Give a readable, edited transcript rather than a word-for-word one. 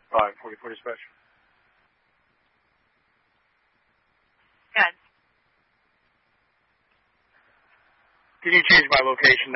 44 dispatch. Good. Can you change my location